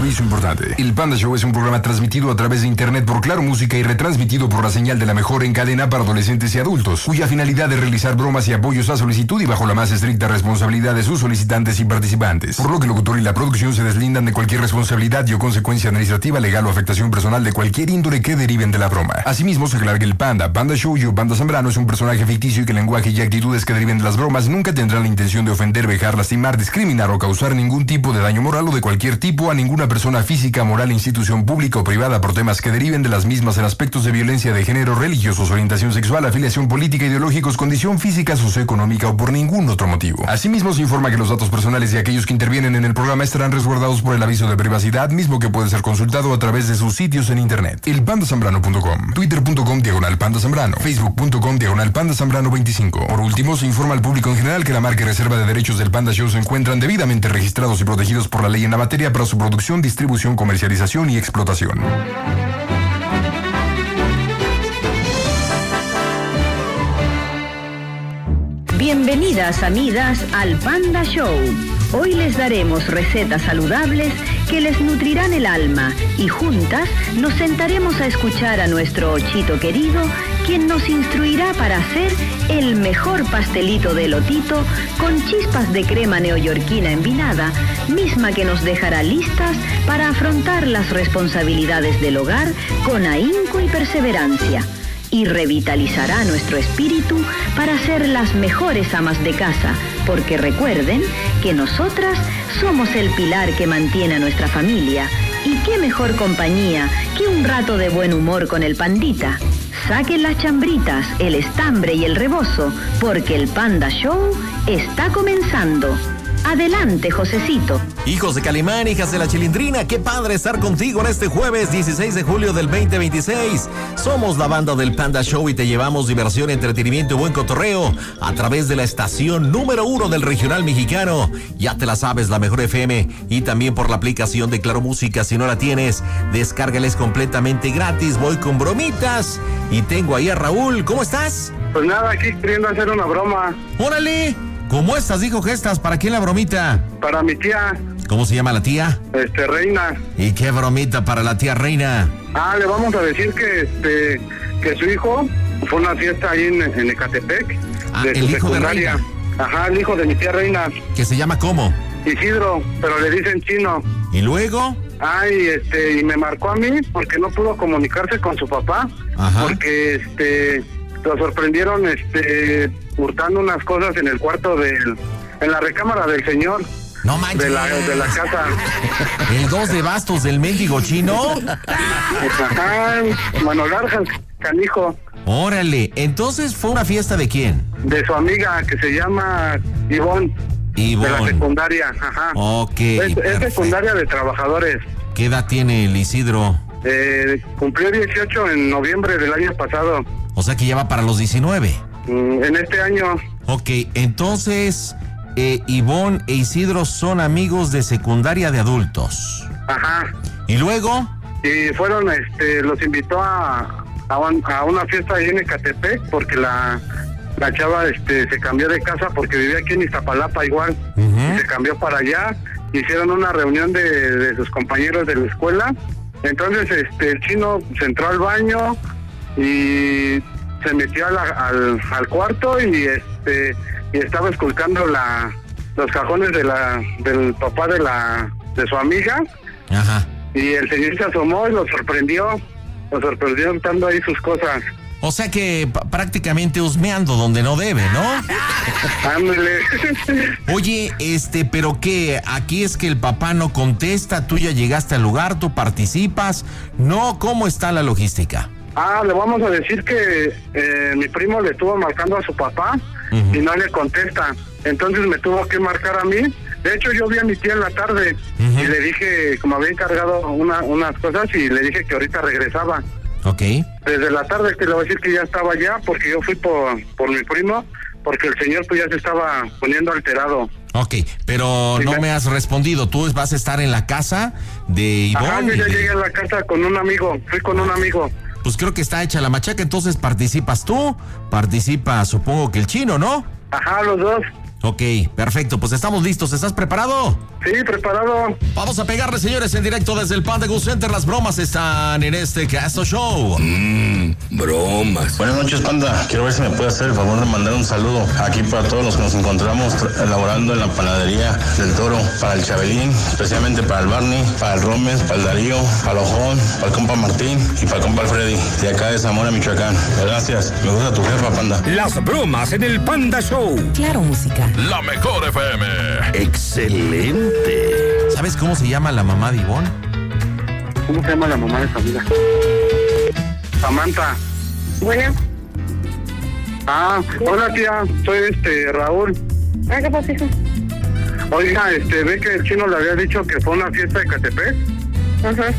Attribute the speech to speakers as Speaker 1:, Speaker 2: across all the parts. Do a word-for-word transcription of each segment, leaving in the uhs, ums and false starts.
Speaker 1: Aviso importante. El Panda Show es un programa transmitido a través de internet por Claro Música y retransmitido por la señal de la mejor en cadena para adolescentes y adultos, cuya finalidad es realizar bromas y apoyos a solicitud y bajo la más estricta responsabilidad de sus solicitantes y participantes. Por lo que el locutor y la producción se deslindan de cualquier responsabilidad y o consecuencia administrativa, legal o afectación personal de cualquier índole que deriven de la broma. Asimismo, se aclara que el Panda, Panda Show y o Panda Zambrano es un personaje ficticio y que el lenguaje y actitudes que deriven de las bromas nunca tendrán la intención de ofender, vejar, lastimar, discriminar o causar ningún tipo de daño moral o de cualquier tipo a ninguna persona física, moral, institución pública o privada por temas que deriven de las mismas en aspectos de violencia de género, religiosos, orientación sexual, afiliación política, ideológicos, condición física, socioeconómica o por ningún otro motivo. Asimismo, se informa que los datos personales de aquellos que intervienen en el programa estarán resguardados por el aviso de privacidad, mismo que puede ser consultado a través de sus sitios en internet. el panda zambrano punto com, twitter punto com diagonal panda zambrano, facebook punto com diagonal panda zambrano veinticinco. Por último, se informa al público en general que la marca y reserva de derechos del Panda Show se encuentran debidamente registrados y protegidos por la ley en la materia para su producción, distribución, comercialización y explotación.
Speaker 2: Bienvenidas amigas al Panda Show. Hoy les daremos recetas saludables que les nutrirán el alma y juntas nos sentaremos a escuchar a nuestro Ochito querido, quien nos instruirá para hacer el mejor pastelito de elotito con chispas de crema neoyorquina envinada, misma que nos dejará listas para afrontar las responsabilidades del hogar con ahínco y perseverancia. Y revitalizará nuestro espíritu para ser las mejores amas de casa, porque recuerden que nosotras somos el pilar que mantiene a nuestra familia. Y qué mejor compañía que un rato de buen humor con el pandita. Saquen las chambritas, el estambre y el rebozo, porque el Panda Show está comenzando. Adelante, Josecito.
Speaker 3: Hijos de Calimán, hijas de la Chilindrina, qué padre estar contigo en este jueves dieciséis de julio del veinte veintiséis. Somos la banda del Panda Show y te llevamos diversión, entretenimiento y buen cotorreo a través de la estación número uno del regional mexicano. Ya te la sabes, la mejor F M, y también por la aplicación de Claro Música. Si no la tienes, descárgales completamente gratis. Voy con bromitas y tengo ahí a Raúl. ¿Cómo estás?
Speaker 4: Pues nada, aquí queriendo hacer una broma.
Speaker 3: ¡Órale! ¿Cómo estás, dijo Gestas? ¿Para quién la bromita?
Speaker 4: Para mi tía.
Speaker 3: ¿Cómo se llama la tía?
Speaker 4: Este, Reina.
Speaker 3: ¿Y qué bromita para la tía Reina?
Speaker 4: Ah, le vamos a decir que este que su hijo fue a una fiesta ahí en, en Ecatepec.
Speaker 3: Ah,
Speaker 4: de
Speaker 3: el
Speaker 4: su
Speaker 3: hijo
Speaker 4: secundaria.
Speaker 3: de Reina.
Speaker 4: Ajá, el hijo de mi tía Reina.
Speaker 3: ¿Que se llama cómo?
Speaker 4: Isidro, pero le dicen Chino.
Speaker 3: ¿Y luego?
Speaker 4: Ay, este, y me marcó a mí porque no pudo comunicarse con su papá.
Speaker 3: Ajá.
Speaker 4: Porque, este, lo sorprendieron, este, hurtando unas cosas en el cuarto del, en la recámara del señor.
Speaker 3: No manches.
Speaker 4: De la, de la casa.
Speaker 3: ¿El dos de bastos del mendigo Chino?
Speaker 4: Ajá, mano larga, canijo.
Speaker 3: Órale, entonces fue una fiesta ¿de quién?
Speaker 4: De su amiga que se llama Ivonne.
Speaker 3: Ivonne.
Speaker 4: De la secundaria, ajá.
Speaker 3: Ok.
Speaker 4: Es, es secundaria de trabajadores.
Speaker 3: ¿Qué edad tiene el Isidro?
Speaker 4: Eh, cumplió dieciocho en noviembre del año pasado.
Speaker 3: O sea que ya va para los diecinueve.
Speaker 4: Mm, en este año.
Speaker 3: Ok, entonces eh, Ivonne e Isidro son amigos de secundaria de adultos.
Speaker 4: Ajá.
Speaker 3: ¿Y luego?
Speaker 4: Y fueron, este, los invitó a, a, un, a una fiesta ahí en Ecatepec porque la, la chava, este, se cambió de casa porque vivía aquí en Iztapalapa igual.
Speaker 3: Uh-huh.
Speaker 4: Y se cambió para allá. Hicieron una reunión de, de sus compañeros de la escuela. Entonces, este, el Chino se entró al baño y se metió a la, al, al cuarto y este y estaba esculcando la los cajones de la del papá de la de su amiga.
Speaker 3: Ajá.
Speaker 4: Y el señor se asomó y lo sorprendió, lo sorprendió estando ahí sus cosas.
Speaker 3: O sea que p- prácticamente husmeando donde no debe, ¿no?
Speaker 4: Ándale.
Speaker 3: Oye, este, ¿pero qué? Aquí es que el papá no contesta, tú ya llegaste al lugar, tú participas. No, ¿cómo está la logística?
Speaker 4: Ah, le vamos a decir que eh, mi primo le estuvo marcando a su papá uh-huh. y no le contesta. Entonces me tuvo que marcar a mí. De hecho, yo vi a mi tía en la tarde uh-huh. y le dije, como había encargado una, unas cosas, y le dije que ahorita regresaba.
Speaker 3: Ok.
Speaker 4: Desde la tarde que le voy a decir que ya estaba allá, porque yo fui por, por mi primo, porque el señor pues ya se estaba poniendo alterado.
Speaker 3: Ok, pero sí, no me has respondido. ¿Tú vas a estar en la casa de Ivonne?
Speaker 4: Ajá, yo ya llegué a la casa con un amigo, fui con un amigo.
Speaker 3: Pues creo que está hecha la machaca, entonces participas tú, participa supongo que el Chino, ¿no?
Speaker 4: Ajá, los dos.
Speaker 3: Ok, perfecto, pues estamos listos. ¿Estás preparado?
Speaker 4: Sí, preparado.
Speaker 3: Vamos a pegarle, señores, en directo desde el Panda Go Center. Las bromas están en este Casto Show.
Speaker 5: Mmm, bromas.
Speaker 6: Buenas noches, Panda. Quiero ver si me puede hacer el favor de mandar un saludo aquí para todos los que nos encontramos elaborando en la panadería del Toro. Para el Chabelín, especialmente para el Barney, para el Romes, para el Darío, para el Ojón, para el compa Martín y para el compa Freddy, de acá de Zamora, Michoacán. Gracias. Me gusta tu jefa, Panda.
Speaker 5: Las bromas en el Panda Show.
Speaker 7: Claro, música.
Speaker 5: La mejor F M. Excelente.
Speaker 3: ¿Sabes cómo se llama la mamá de Ivonne?
Speaker 4: ¿Cómo se llama la mamá de esta amiga? Samantha.
Speaker 8: Bueno.
Speaker 4: Ah, hola tía, soy este Raúl.
Speaker 8: Ah, ¿qué pasa, hijo?
Speaker 4: Oiga, este, ve que el chino le había dicho que fue una fiesta de Catepec.
Speaker 8: Ajá.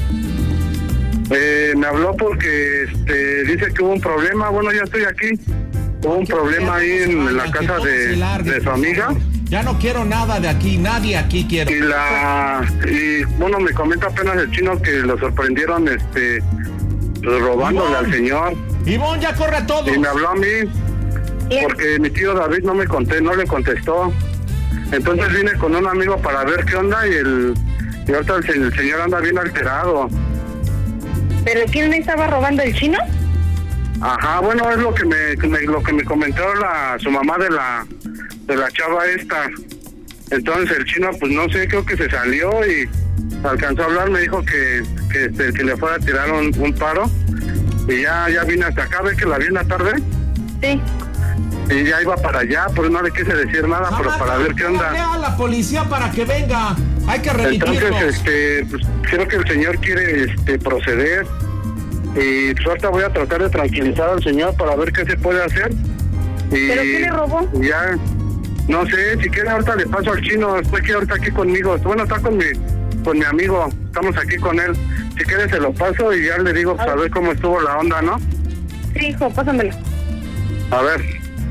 Speaker 4: Eh, me habló porque este, dice que hubo un problema. Bueno, ya estoy aquí. Hubo un problema ahí en la casa de, de su amiga.
Speaker 3: Ya no quiero nada de aquí, nadie aquí quiero.
Speaker 4: Y la y bueno, me comenta apenas el chino que lo sorprendieron este pues, robándole
Speaker 3: Ivonne.
Speaker 4: al señor.
Speaker 3: Ivonne, ya corre a todos.
Speaker 4: Y me habló a mí porque mi tío David no me conté, no le contestó. Entonces vine con un amigo para ver qué onda y el y ahorita el, el señor anda bien alterado.
Speaker 8: ¿Pero quién me estaba robando, el chino?
Speaker 4: Ajá, bueno, es lo que me, que me lo que me comentó la su mamá de la de la chava esta. Entonces el chino, pues no sé, creo que se salió y alcanzó a hablar, me dijo que que, este, que le fuera a tirar un, un paro y ya ya vine hasta acá, ¿ves que la vi en la tarde?
Speaker 8: Sí.
Speaker 4: Y ya iba para allá, pues no le quise decir nada,
Speaker 3: Samantha,
Speaker 4: pero para ver qué onda.
Speaker 3: a la policía para que venga. Hay que remitirlos.
Speaker 4: Entonces, este, pues creo que el señor quiere este proceder. Y pues ahorita voy a tratar de tranquilizar al señor para ver qué se puede hacer. Y
Speaker 8: ¿Pero qué le robó?
Speaker 4: Ya, no sé, si quiere ahorita le paso al chino, estoy aquí ahorita aquí conmigo. Bueno, está con mi, con mi amigo, estamos aquí con él. Si quiere se lo paso y ya le digo pues, a ver cómo estuvo la onda, ¿no?
Speaker 8: Sí, hijo, pásamelo.
Speaker 4: A ver.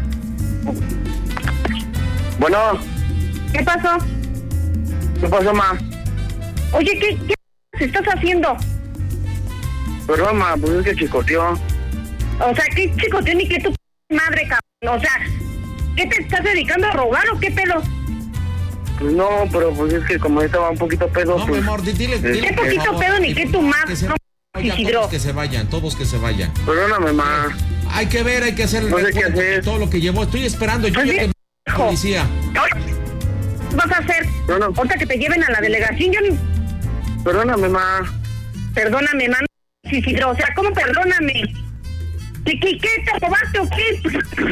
Speaker 4: Bueno,
Speaker 8: ¿Qué pasó?
Speaker 4: ¿qué pasó, ma?
Speaker 8: Oye, ¿qué, qué estás haciendo?
Speaker 4: Perdón, ma, pues es que chicoteó.
Speaker 8: O sea, ¿qué chicoteó ni que tu p- madre, cabrón? O sea, ¿qué te estás dedicando a robar o qué pedo?
Speaker 4: Pues no, pero pues es que como estaba un poquito pedo,
Speaker 3: No, mi
Speaker 4: pues...
Speaker 3: amor, di- dile, dile,
Speaker 8: ¿Qué
Speaker 3: por
Speaker 8: poquito
Speaker 3: favor.
Speaker 8: pedo ni qué tu madre?
Speaker 3: Que se
Speaker 8: No,
Speaker 3: vayan,
Speaker 8: Isidro.
Speaker 3: todos que se vayan, todos que se vayan.
Speaker 4: Perdóname, ma.
Speaker 3: Hay que ver, hay que hacer el
Speaker 4: No sé qué
Speaker 3: recuento de
Speaker 4: hacer.
Speaker 3: todo lo que llevó. Estoy esperando, yo
Speaker 8: Pues
Speaker 3: ya
Speaker 8: bien,
Speaker 3: te
Speaker 8: hijo.
Speaker 3: policía.
Speaker 8: ¿Qué vas a hacer?
Speaker 4: No, no.
Speaker 8: Ahorita que te lleven a la delegación, yo ni...
Speaker 4: Perdóname, ma.
Speaker 8: Perdóname, mano. Isidro, o sea, ¿cómo perdóname? ¿Qué, qué, qué te robaste o qué?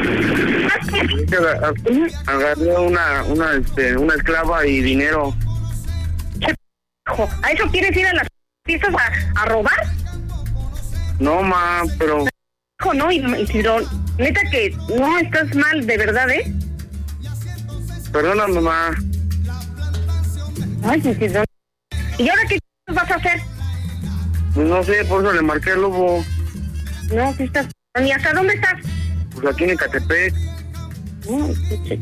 Speaker 4: Es que aga- agarré una, una, este, una esclava y dinero.
Speaker 8: Hijo, ¿a eso quieres ir a las fiestas a, a robar?
Speaker 4: No, ma, pero...
Speaker 8: Hijo, no, Isidro, neta que no estás mal, de verdad, ¿eh?
Speaker 4: Perdóname, ma.
Speaker 8: Ay, Isidro. ¿Y ahora qué vas a hacer?
Speaker 4: Pues no sé, por eso le marqué al lobo.
Speaker 8: No, si estás... ¿Ni hasta dónde estás?
Speaker 4: Pues aquí en Ecatepec.
Speaker 8: No, escuche.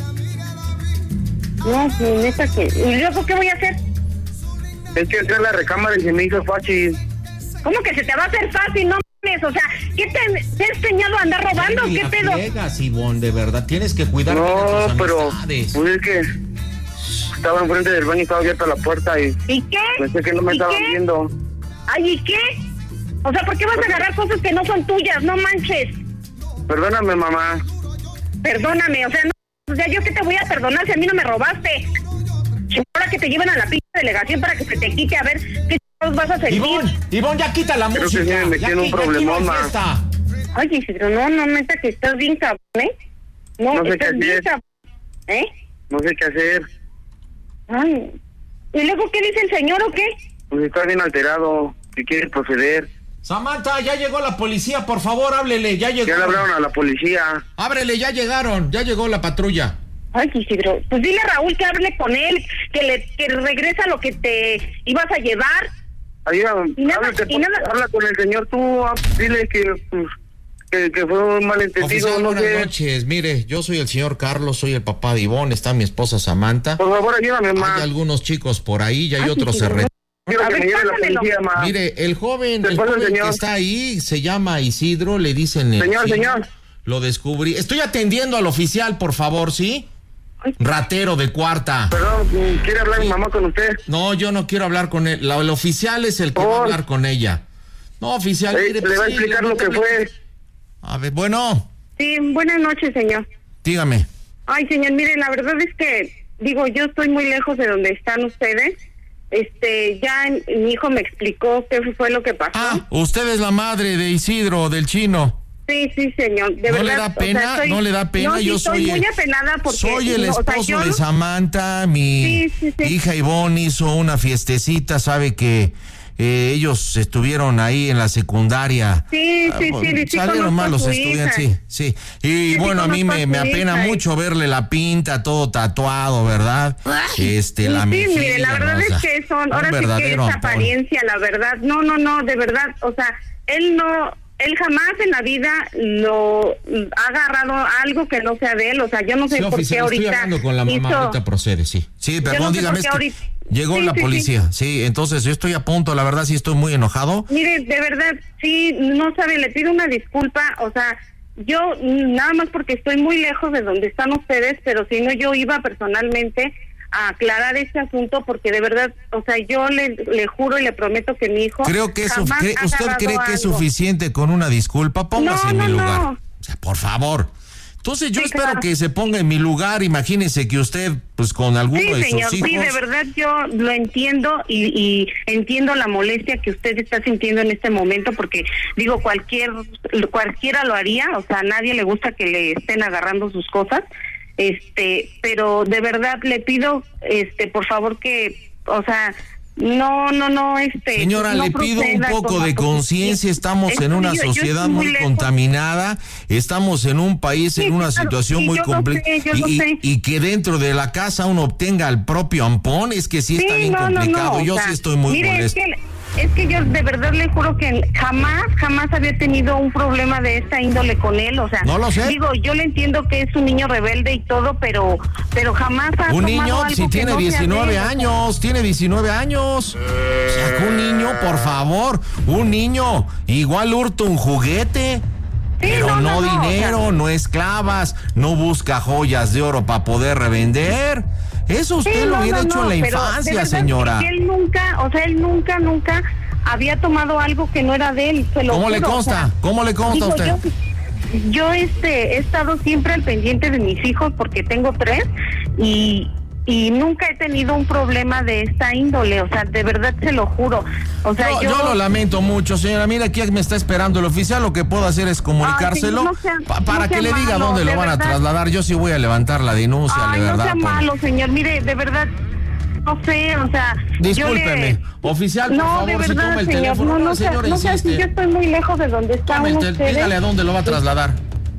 Speaker 8: No, pues, neta que... ¿Y luego qué voy a hacer?
Speaker 4: Es que entré a la recámara y se me hizo fácil.
Speaker 8: ¿Cómo que se te va a hacer fácil? No mames, o sea, ¿qué te, te he enseñado a andar robando?
Speaker 3: Ni
Speaker 8: ¿Qué
Speaker 3: la
Speaker 8: pedo?
Speaker 3: friegas, Ivonne, de verdad. Tienes que cuidar bien a
Speaker 4: No,
Speaker 3: tus
Speaker 4: pero...
Speaker 3: amistades.
Speaker 4: Pues es que... Estaba enfrente del baño y estaba abierta la puerta y...
Speaker 8: ¿Y qué?
Speaker 4: Pensé que no me
Speaker 8: ¿Y
Speaker 4: estaban
Speaker 8: qué?
Speaker 4: viendo.
Speaker 8: Ay, ¿y qué? O sea, ¿por qué vas a agarrar cosas que no son tuyas? No manches.
Speaker 4: Perdóname, mamá.
Speaker 8: Perdóname, o sea, no, o sea, ¿yo qué te voy a perdonar si a mí no me robaste? Ahora que te lleven a la pinche delegación para que se te quite a ver qué cosas vas a sentir.
Speaker 3: Ivonne, Ivonne, ya quita la
Speaker 4: Creo
Speaker 3: música.
Speaker 4: que sí me metí
Speaker 3: ya
Speaker 4: en un
Speaker 3: qui- ya aquí no
Speaker 4: problemón,
Speaker 3: hay
Speaker 4: ma.
Speaker 3: fiesta.
Speaker 8: Ay, Isidro, no, no, neta que estás bien cabrón, ¿eh? No,
Speaker 4: No sé
Speaker 8: estás
Speaker 4: qué
Speaker 8: bien
Speaker 4: hacer.
Speaker 8: cabrón, ¿eh?
Speaker 4: No sé qué hacer.
Speaker 8: Ay, ¿y luego qué dice el señor o qué?
Speaker 4: Pues está bien alterado. Si quiere proceder.
Speaker 3: Samantha, ya llegó la policía, por favor, háblele, ya llegó.
Speaker 4: Ya le hablaron a la policía.
Speaker 3: Ábrele, ya llegaron, ya llegó la patrulla.
Speaker 8: Ay, Isidro, pues dile a Raúl que hable con él, que le que regresa lo que te ibas a llevar.
Speaker 4: Ahí,
Speaker 8: Y nada-
Speaker 4: háblate,
Speaker 8: y nada-
Speaker 4: habla con el señor tú. ah, Dile que, pues, que, que fue un malentendido.
Speaker 3: Oficial,
Speaker 4: No
Speaker 3: buenas
Speaker 4: sé.
Speaker 3: noches. Mire, yo soy el señor Carlos, soy el papá de Ivonne, está mi esposa Samantha.
Speaker 4: Por favor, ayúdame,
Speaker 3: Hay
Speaker 4: ma.
Speaker 3: algunos chicos por ahí, ya hay
Speaker 8: Ay,
Speaker 3: otros
Speaker 8: sí,
Speaker 3: se
Speaker 8: sí,
Speaker 3: re...
Speaker 4: Quiero
Speaker 8: A
Speaker 4: que
Speaker 8: ver,
Speaker 4: me lleve la
Speaker 8: pásamelo.
Speaker 4: policía, ma.
Speaker 3: Mire, el joven,
Speaker 4: ¿Qué
Speaker 3: el
Speaker 4: pasa,
Speaker 3: joven
Speaker 4: señor?
Speaker 3: que está ahí se llama Isidro, le dicen... el-
Speaker 4: Señor,
Speaker 3: sí,
Speaker 4: señor.
Speaker 3: Lo descubrí. Estoy atendiendo al oficial, por favor, ¿sí? Ratero de cuarta.
Speaker 4: Perdón, ¿quiere hablar mi mamá con usted?
Speaker 3: No, yo no quiero hablar con él. La, el oficial es el que oh. va a hablar con ella. No, oficial.
Speaker 4: Eh,
Speaker 3: mire,
Speaker 4: le va a explicar
Speaker 3: sí,
Speaker 4: lo que fue.
Speaker 3: A ver, bueno.
Speaker 8: Sí, buenas noches, señor.
Speaker 3: Dígame.
Speaker 8: Ay, señor, mire, la verdad es que, digo, yo estoy muy lejos de donde están ustedes. Este, ya mi hijo me explicó qué fue lo que pasó.
Speaker 3: Ah, usted es la madre de Isidro, del chino.
Speaker 8: Sí, sí, señor, de
Speaker 3: ¿No
Speaker 8: verdad.
Speaker 3: le da pena? O sea, estoy, ¿No le da pena?
Speaker 8: No, sí,
Speaker 3: yo
Speaker 8: estoy
Speaker 3: soy
Speaker 8: muy apenada porque...
Speaker 3: Soy el esposo o sea, yo... de Samantha, mi
Speaker 8: sí, sí, sí.
Speaker 3: hija Ivonne hizo una fiestecita, sabe que eh, ellos estuvieron ahí en la secundaria.
Speaker 8: Sí, sí, sí. sí, sí
Speaker 3: salieron mal los estudiantes, sí, sí. Y sí, bueno, sí, a mí me, me apena hija, mucho verle la pinta, todo tatuado, ¿verdad? Este,
Speaker 8: sí,
Speaker 3: la
Speaker 8: sí,
Speaker 3: mejilla,
Speaker 8: mire, la verdad
Speaker 3: ¿no?
Speaker 8: es que son, ahora sí que es apariencia, la verdad. No, no, no, de verdad, o sea, él no... Él jamás en la vida lo ha agarrado algo que no sea de él, o sea, yo no sé
Speaker 3: sí,
Speaker 8: por
Speaker 3: oficial,
Speaker 8: qué ahorita
Speaker 3: estoy hablando con la mamá,
Speaker 8: hizo...
Speaker 3: ahorita procede, sí. Sí, perdón,
Speaker 8: no
Speaker 3: dígame, es que ahorita... llegó sí, la sí, policía, sí. sí, entonces yo estoy a punto, la verdad sí estoy muy enojado.
Speaker 8: Mire, de verdad, sí, no sabe, le pido una disculpa, o sea, yo nada más porque estoy muy lejos de donde están ustedes, pero si no yo iba personalmente a aclarar este asunto porque de verdad, o sea, yo le, le juro y le prometo que mi hijo
Speaker 3: creo que eso,
Speaker 8: jamás
Speaker 3: cree,
Speaker 8: ha
Speaker 3: ¿usted cree
Speaker 8: algo.
Speaker 3: que es suficiente con una disculpa? Póngase
Speaker 8: no,
Speaker 3: en
Speaker 8: no,
Speaker 3: mi lugar.
Speaker 8: No.
Speaker 3: O sea, por favor. Entonces yo
Speaker 8: sí,
Speaker 3: espero
Speaker 8: claro.
Speaker 3: que se ponga en mi lugar. Imagínese que usted, pues con alguno
Speaker 8: sí,
Speaker 3: de
Speaker 8: señor,
Speaker 3: sus hijos...
Speaker 8: Sí, de verdad yo lo entiendo y, y entiendo la molestia que usted está sintiendo en este momento porque, digo, cualquier cualquiera lo haría, o sea, a nadie le gusta que le estén agarrando sus cosas, este, pero de verdad le pido, este, por favor que, o sea... No, no, no, este...
Speaker 3: Señora,
Speaker 8: no
Speaker 3: le pido un poco de conciencia, estamos en una yo, sociedad yo muy, muy contaminada, estamos en un país, sí, en una claro, situación
Speaker 8: sí,
Speaker 3: muy complicada, y, y, y que dentro de la casa uno obtenga el propio ampón, es que sí, sí está bien no, complicado, no, no, yo o sea, sí estoy muy
Speaker 8: mire,
Speaker 3: molesto.
Speaker 8: Es que, es que yo de verdad le juro que jamás, jamás había tenido un problema de esta índole con él, o sea...
Speaker 3: No lo sé.
Speaker 8: Digo, yo le entiendo que es un niño rebelde y todo, pero pero jamás ha
Speaker 3: un
Speaker 8: tomado
Speaker 3: niño,
Speaker 8: algo
Speaker 3: si tiene
Speaker 8: no
Speaker 3: diecinueve años, tiene diecinueve años. O sea, un niño, por favor, un niño, igual hurta un juguete. Sí, pero no, no, no dinero, o sea, no esclavas, no busca joyas de oro para poder revender. Eso usted sí, lo no, hubiera no, hecho no, en la infancia, señora.
Speaker 8: Que él nunca, o sea, él nunca, nunca había tomado algo que no era de él. Se lo
Speaker 3: ¿Cómo
Speaker 8: juro,
Speaker 3: le consta?
Speaker 8: O sea,
Speaker 3: ¿Cómo le consta a usted?
Speaker 8: Yo, yo este, he estado siempre al pendiente de mis hijos porque tengo tres y... y nunca he tenido un problema de esta índole, o sea, de verdad se lo juro. O sea,
Speaker 3: yo,
Speaker 8: yo...
Speaker 3: yo lo lamento mucho, señora. Mira, aquí me está esperando el oficial. Lo que puedo hacer es comunicárselo. Ay, no sea, pa para no que le diga malo, dónde lo van verdad. a trasladar. Yo sí voy a levantar la denuncia,
Speaker 8: Ay,
Speaker 3: de verdad.
Speaker 8: No sea
Speaker 3: por...
Speaker 8: malo, señor. Mire, de verdad, no sé, o sea...
Speaker 3: Discúlpeme.
Speaker 8: Le...
Speaker 3: Oficial, por
Speaker 8: no,
Speaker 3: favor,
Speaker 8: de verdad,
Speaker 3: si toma el
Speaker 8: señor,
Speaker 3: teléfono.
Speaker 8: No, no,
Speaker 3: señora,
Speaker 8: sea, no sé si yo estoy muy lejos de donde están ustedes.
Speaker 3: Dígale a dónde lo va a trasladar.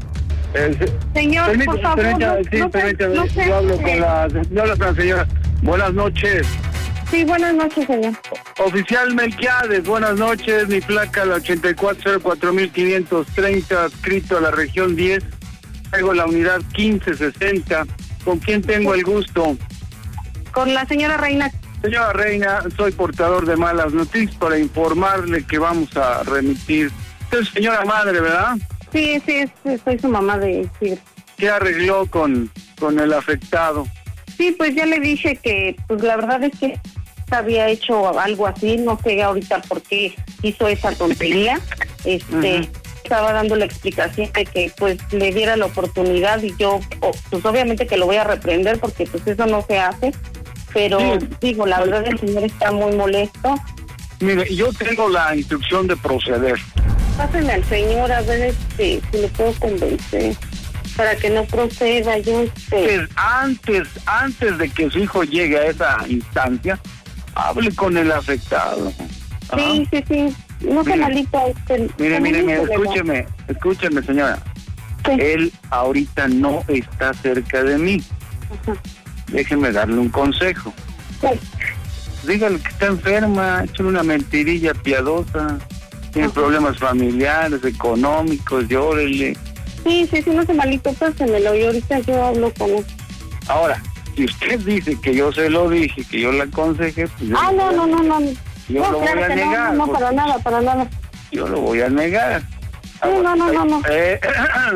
Speaker 4: Eh,
Speaker 8: señor,
Speaker 4: permítame,
Speaker 8: por favor,
Speaker 4: permítame, sí,
Speaker 8: no,
Speaker 4: permítame,
Speaker 8: no sé,
Speaker 4: yo hablo con la, yo hablo con la señora. Buenas noches.
Speaker 8: Sí, buenas noches, señor.
Speaker 4: Oficial Melquiades, buenas noches. Mi placa, la ochenta y cuatro cero cuatro mil quinientos treinta, adscrito a la región diez. Traigo la unidad quince sesenta. ¿Con quién tengo el gusto?
Speaker 8: Con la señora Reina.
Speaker 4: Señora Reina, soy portador de malas noticias para informarle que vamos a remitir. Usted es señora madre, ¿verdad?
Speaker 8: Sí, sí, soy su mamá de Isidro.
Speaker 4: ¿Qué arregló con, con el afectado?
Speaker 8: Sí, pues ya le dije que, pues la verdad es que había hecho algo así, no sé ahorita por qué hizo esa tontería. Este, uh-huh. Estaba dando la explicación de que pues le diera la oportunidad y yo, oh, pues obviamente que lo voy a reprender porque pues eso no se hace, pero sí. Digo, la verdad el señor está muy molesto.
Speaker 4: Mire, yo tengo la instrucción de proceder.
Speaker 8: Pásenme al señor a ver este, si le puedo convencer para que no proceda. Yo este...
Speaker 4: antes antes de que su hijo llegue a esa instancia, hable con el afectado.
Speaker 8: Sí, sí, sí. No se malita. Este,
Speaker 4: mire, mire, mire, escúcheme, escúcheme, señora. Sí. Él ahorita no está cerca de mí. Ajá. Déjeme darle un consejo. Sí. Dígale que está enferma, échale una mentirilla piadosa. Tiene Ajá. problemas familiares, económicos, llórele.
Speaker 8: Sí, sí, sí, no se malito, pásenmelo y ahorita yo hablo con él.
Speaker 4: Ahora, si usted dice que yo se lo dije, que yo le aconsejé, pues...
Speaker 8: Ah, no, no, no, no.
Speaker 4: Yo
Speaker 8: no,
Speaker 4: lo
Speaker 8: claro
Speaker 4: voy a negar.
Speaker 8: No, no, para nada, para nada.
Speaker 4: Yo lo voy a negar.
Speaker 8: Sí, no, no, no, no.
Speaker 4: Eh,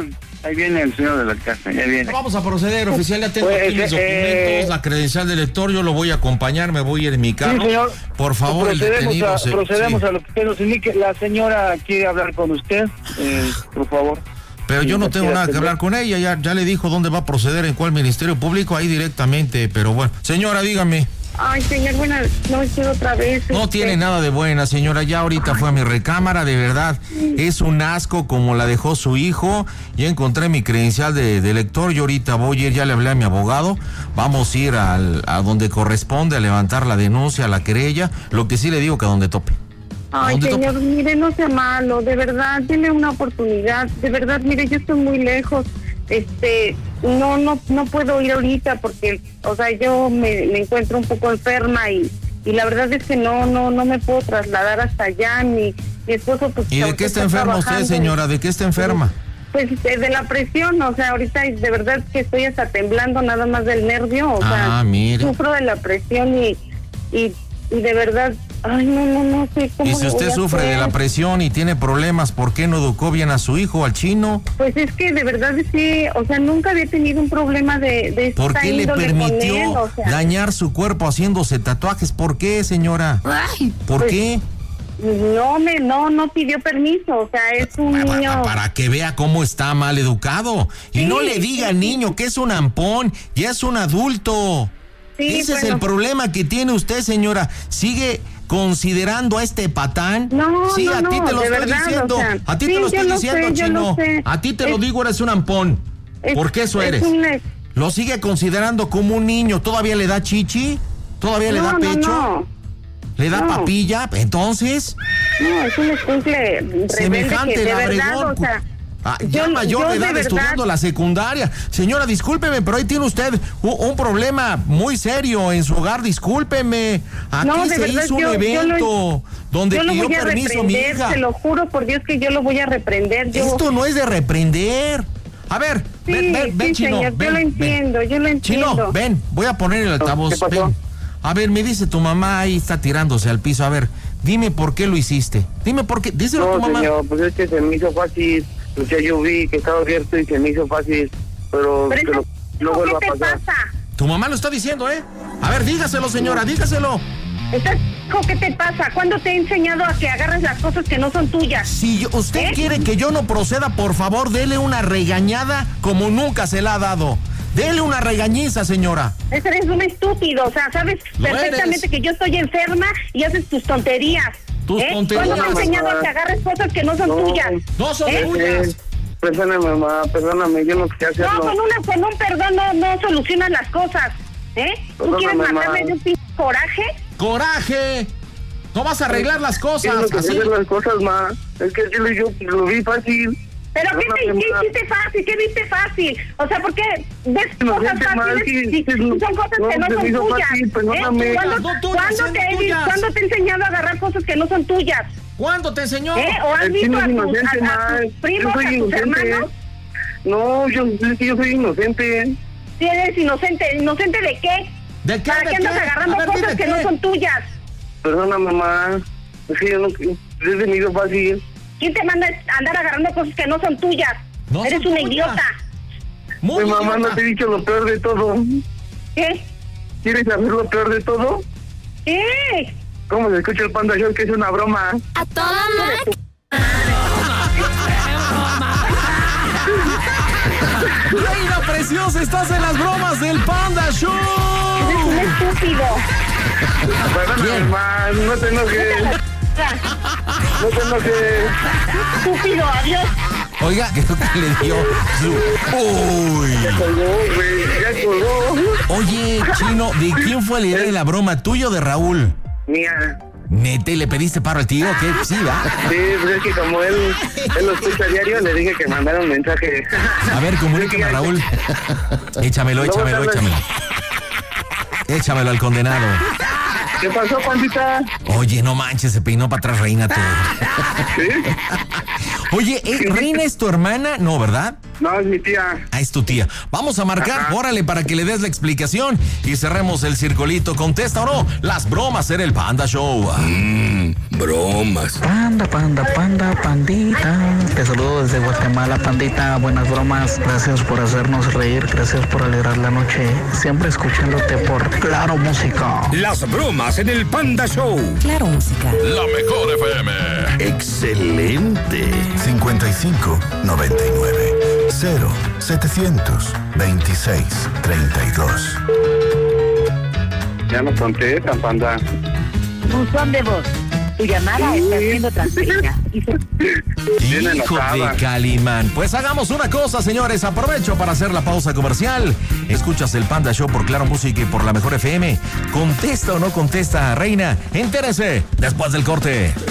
Speaker 7: Ahí viene el señor de la casa, ya viene.
Speaker 3: Vamos a proceder, oficial, ya tengo
Speaker 7: Pues,
Speaker 3: aquí mis
Speaker 7: eh,
Speaker 3: documentos, la credencial del lector, yo lo voy a acompañar, me voy a ir en mi carro.
Speaker 7: Sí, señor.
Speaker 3: Por favor, el
Speaker 7: procedemos
Speaker 3: detenido
Speaker 7: a,
Speaker 3: se-
Speaker 7: procedemos
Speaker 3: sí.
Speaker 7: a lo que usted nos indique. La señora quiere hablar con usted, eh, por favor.
Speaker 3: Pero yo
Speaker 7: Sí,
Speaker 3: no
Speaker 7: la
Speaker 3: tengo
Speaker 7: quiere
Speaker 3: nada que
Speaker 7: atender.
Speaker 3: hablar con ella, ya, ya le dijo dónde va a proceder, en cuál ministerio público, ahí directamente, pero bueno. Señora, dígame.
Speaker 8: Ay, señor, buenas noches otra vez.
Speaker 3: No
Speaker 8: este,
Speaker 3: tiene nada de buena, señora. Ya ahorita fue a mi recámara, de verdad. Es un asco como la dejó su hijo. Ya encontré mi credencial de, de lector. Yo ahorita voy a ir, ya le hablé a mi abogado. Vamos a ir al, a donde corresponde a levantar la denuncia, la querella. Lo que sí le digo que a donde tope. ¿A
Speaker 8: Ay,
Speaker 3: dónde tope?
Speaker 8: señor, mire, no sea malo, de verdad, denle una oportunidad. De verdad, mire, yo estoy muy lejos. Este, no, no, no puedo ir ahorita porque, o sea, yo me, me encuentro un poco enferma y, y la verdad es que no, no, no me puedo trasladar hasta allá. Mi, mi esposo, pues.
Speaker 3: ¿Y de
Speaker 8: ahorita
Speaker 3: qué está enferma usted,
Speaker 8: trabajando.
Speaker 3: señora? ¿De qué está enferma?
Speaker 8: Pues de de la presión, o sea, ahorita de verdad que estoy hasta temblando nada más del nervio, o sea,
Speaker 3: Ah, mire.
Speaker 8: sufro de la presión y, y, y de verdad, ay, no, no, no sé cómo
Speaker 3: Y si
Speaker 8: le
Speaker 3: usted
Speaker 8: voy a
Speaker 3: sufre de
Speaker 8: hacer.
Speaker 3: la presión y tiene problemas, ¿por qué no educó bien a su hijo, al chino?
Speaker 8: Pues es que de verdad sí, o sea, nunca había tenido un problema de, de esta
Speaker 3: ¿Por qué le
Speaker 8: índole con
Speaker 3: permitió
Speaker 8: él, o sea,
Speaker 3: dañar su cuerpo haciéndose tatuajes? ¿Por qué, señora? ¿Por
Speaker 8: pues,
Speaker 3: qué?
Speaker 8: no me, no, no pidió permiso, o sea, es un
Speaker 3: Para,
Speaker 8: niño.
Speaker 3: para que vea cómo está mal educado. Y
Speaker 8: Sí,
Speaker 3: no le diga al niño que es un ampón, ya es un adulto.
Speaker 8: Sí,
Speaker 3: Ese es
Speaker 8: bueno.
Speaker 3: el problema que tiene usted, señora. Sigue considerando a este patán.
Speaker 8: No,
Speaker 3: sí,
Speaker 8: no,
Speaker 3: a ti
Speaker 8: no,
Speaker 3: te lo
Speaker 8: de
Speaker 3: estoy
Speaker 8: verdad,
Speaker 3: diciendo.
Speaker 8: o sea,
Speaker 3: a ti
Speaker 8: sí,
Speaker 3: te lo
Speaker 8: yo
Speaker 3: estoy
Speaker 8: lo
Speaker 3: diciendo,
Speaker 8: sé, yo
Speaker 3: chino.
Speaker 8: lo sé.
Speaker 3: A ti te lo
Speaker 8: Es-
Speaker 3: digo, eres un ampón.
Speaker 8: es-
Speaker 3: ¿Por qué eso
Speaker 8: es
Speaker 3: eres?
Speaker 8: un-
Speaker 3: Lo sigue considerando como un niño. ¿Todavía le da chichi? ¿Todavía le
Speaker 8: No,
Speaker 3: da
Speaker 8: no,
Speaker 3: pecho?
Speaker 8: no.
Speaker 3: ¿Le da
Speaker 8: No.
Speaker 3: papilla? Entonces,
Speaker 8: No, es un escuincle rebelde
Speaker 3: semejante
Speaker 8: que de verdad,
Speaker 3: labregón.
Speaker 8: o sea,
Speaker 3: Ah,
Speaker 8: yo-
Speaker 3: ya mayor
Speaker 8: yo
Speaker 3: de
Speaker 8: de
Speaker 3: edad
Speaker 8: verdad-
Speaker 3: estudiando la secundaria. Señora, discúlpeme, pero ahí tiene usted un, un problema muy serio en su hogar. Discúlpeme. Aquí
Speaker 8: no, de
Speaker 3: se
Speaker 8: verdad,
Speaker 3: hizo un
Speaker 8: yo, yo
Speaker 3: evento
Speaker 8: lo,
Speaker 3: donde
Speaker 8: yo lo
Speaker 3: pidió
Speaker 8: voy a
Speaker 3: permiso mi
Speaker 8: reprender,
Speaker 3: hija.
Speaker 8: te lo juro por Dios que yo lo voy a reprender. Yo,
Speaker 3: Esto no es de reprender. A ver,
Speaker 8: sí,
Speaker 3: ven, ven, ven,
Speaker 8: sí,
Speaker 3: Chino.
Speaker 8: señor,
Speaker 3: ven,
Speaker 8: yo lo
Speaker 3: ven.
Speaker 8: entiendo, yo lo entiendo.
Speaker 3: Chino, ven, voy a poner el altavoz.
Speaker 7: ¿Qué pasó?
Speaker 3: Ven. A ver, me dice tu mamá ahí está tirándose al piso. A ver, dime por qué lo hiciste. Dime por qué. Díselo a tu
Speaker 7: No,
Speaker 3: mamá.
Speaker 7: señor, pues es que se me hizo fácil. O sea, yo vi que estaba abierto y se me hizo fácil, pero,
Speaker 8: Pero
Speaker 7: que lo-
Speaker 8: eso-
Speaker 7: no vuelva a
Speaker 8: ¿qué te
Speaker 7: pasar.
Speaker 8: pasa?
Speaker 3: Tu mamá lo está diciendo, ¿eh? A ver, dígaselo, señora, dígaselo.
Speaker 8: ¿Estás, hijo, ¿Qué te pasa? ¿Cuándo te he enseñado a que agarres las cosas que no son tuyas?
Speaker 3: Si yo- usted
Speaker 8: ¿Eh?
Speaker 3: quiere que yo no proceda, por favor, dele una regañada como nunca se la ha dado. Dele una regañiza, señora.
Speaker 8: Ese eres un estúpido, o sea, sabes
Speaker 3: Lo
Speaker 8: perfectamente
Speaker 3: eres.
Speaker 8: que yo estoy enferma y haces tus tonterías.
Speaker 3: Tus
Speaker 8: ¿eh?
Speaker 3: tonterías.
Speaker 8: ¿Cuándo te he enseñado a
Speaker 7: Mamá.
Speaker 8: que agarres cosas que no son
Speaker 7: No.
Speaker 8: tuyas?
Speaker 3: No son
Speaker 8: ¿Eh?
Speaker 3: tuyas.
Speaker 7: Eh, perdóname, mamá, perdóname, yo no quería
Speaker 8: No,
Speaker 7: hacerlo.
Speaker 8: con, una, con un perdón no, no solucionas las cosas. ¿Eh? ¿Tú
Speaker 7: Perdóname,
Speaker 8: quieres matarme
Speaker 7: mamá.
Speaker 8: de un pinche coraje?
Speaker 3: ¡Coraje! No vas a arreglar las
Speaker 7: Yo no
Speaker 3: cosas
Speaker 7: quería
Speaker 3: así.
Speaker 7: hacer las cosas, ma. Es que yo, yo lo vi fácil.
Speaker 8: ¿Pero qué, te,
Speaker 7: Perdóname,
Speaker 8: qué
Speaker 7: ma.
Speaker 8: hiciste fácil? ¿Qué viste fácil? O sea, ¿por qué ves
Speaker 7: No,
Speaker 8: cosas
Speaker 7: gente mal,
Speaker 8: fáciles
Speaker 7: sí,
Speaker 8: y
Speaker 7: sí,
Speaker 8: y son cosas
Speaker 7: no,
Speaker 8: que no
Speaker 7: se me
Speaker 8: son
Speaker 7: hizo
Speaker 8: tuyas?
Speaker 7: fácil, perdóname.
Speaker 8: ¿Eh? ¿Cuándo,
Speaker 3: No tuyas,
Speaker 8: ¿cuándo
Speaker 3: siendo
Speaker 8: te he,
Speaker 3: tuyas.
Speaker 8: ¿Cuándo te he enseñado a agarrar cosas que no son tuyas?
Speaker 3: ¿Cuándo te enseñó?
Speaker 8: ¿Eh? ¿O has
Speaker 7: El
Speaker 8: visto
Speaker 7: chino
Speaker 8: a
Speaker 7: es
Speaker 8: tus,
Speaker 7: inocente,
Speaker 8: a- a
Speaker 7: ma.
Speaker 8: tus
Speaker 7: Yo
Speaker 8: primos, a
Speaker 7: soy
Speaker 8: tus
Speaker 7: inocente.
Speaker 8: hermanos?
Speaker 7: No, yo, es que yo soy inocente.
Speaker 8: Si eres inocente, ¿inocente de qué?
Speaker 3: ¿De qué?
Speaker 8: ¿Para
Speaker 3: ¿De
Speaker 8: qué andas
Speaker 3: qué?
Speaker 8: agarrando
Speaker 3: A ver,
Speaker 8: cosas
Speaker 3: dime
Speaker 8: que
Speaker 3: qué.
Speaker 8: no son tuyas?
Speaker 7: Perdona, mamá. Es que yo no... Es de mi hijo fácil.
Speaker 8: ¿Quién te manda a andar agarrando cosas que no son tuyas?
Speaker 3: No
Speaker 8: Eres
Speaker 3: son
Speaker 8: un
Speaker 3: tuyas.
Speaker 8: idiota.
Speaker 3: Muy
Speaker 7: Mi mamá
Speaker 3: idiota.
Speaker 7: no te he dicho lo peor de todo.
Speaker 8: ¿Qué?
Speaker 7: ¿Quieres saber lo peor de todo?
Speaker 8: ¿Qué?
Speaker 7: ¿Cómo se escucha el Panda Show? Que es una broma.
Speaker 9: A toda madre.
Speaker 3: Reina preciosa, estás en las bromas del Panda Show.
Speaker 8: Eres un estúpido.
Speaker 7: Perdóname, mamá. No te enojes. No te enojes.
Speaker 8: Estúpido, adiós.
Speaker 3: Oiga, creo que le dio su... Uy.
Speaker 7: Ya colgó, güey. Ya colgó.
Speaker 3: Oye, Chino, ¿de quién fue la idea de la broma? ¿Tuyo o de Raúl?
Speaker 7: Mía.
Speaker 3: ¿Nete, le pediste paro al tío? ¿Qué? Sí, ¿va?
Speaker 7: Sí, pues es que como él, él lo escucha diario, le dije que mandara un mensaje.
Speaker 3: A ver, comunícame a Raúl. Échamelo, échamelo, échamelo. Échamelo al condenado.
Speaker 7: ¿Qué pasó, Pandita?
Speaker 3: Oye, no manches, se peinó para atrás Reina tú.
Speaker 7: ¿Sí?
Speaker 3: Oye, ¿eh, ¿Reina es tu hermana? No, ¿verdad?
Speaker 4: No, es mi tía.
Speaker 3: Ah, es tu tía. Vamos a marcar,
Speaker 4: Ajá.
Speaker 3: órale, para que le des la explicación y cerremos el circulito. ¿Contesta o no? Las bromas en el Panda Show.
Speaker 5: Mmm, bromas.
Speaker 9: Panda, panda, panda, pandita. Te saludo desde Guatemala, pandita. Buenas bromas. Gracias por hacernos reír. Gracias por alegrar la noche. Siempre escuchándote por Claro Música.
Speaker 5: Las bromas en el Panda Show.
Speaker 10: Claro Música.
Speaker 5: La mejor F M.
Speaker 11: Excelente. cincuenta y cinco, noventa y nueve, cero, setecientos veintiséis, treinta y dos.
Speaker 4: Ya no contestan, panda.
Speaker 2: Buzón de voz. Tu llamada está siendo transferida. Y se-
Speaker 4: Bien
Speaker 3: Hijo
Speaker 4: enojada.
Speaker 3: de Calimán. Pues hagamos una cosa, señores. Aprovecho para hacer la pausa comercial. Escuchas el Panda Show por Claro Música y por la mejor F M. ¿Contesta o no contesta, reina? Entérese después del corte.